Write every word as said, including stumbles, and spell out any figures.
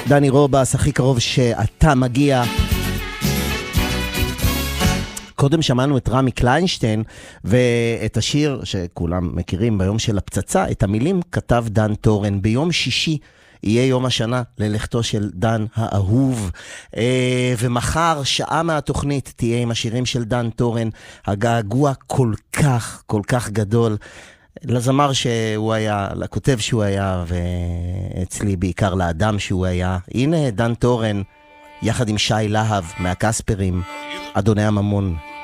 דני רובס, הכי קרוב שאתה מגיע. קודם שמענו את רמי קליינשטיין, ואת השיר שכולם מכירים ביום של הפצצה, את המילים כתב דן טורן. ביום שישי יהיה יום השנה ללכתו של דן האהוב, ומחר שעה מהתוכנית תהיה עם השירים של דן טורן. הגעגוע כל כך, כל כך גדול לזמר שהוא היה, לכותב שהוא היה, ואצלי בעיקר לאדם שהוא היה. הנה דן טורן, יחד עם שי להב מהקספרים, אדוני הממון.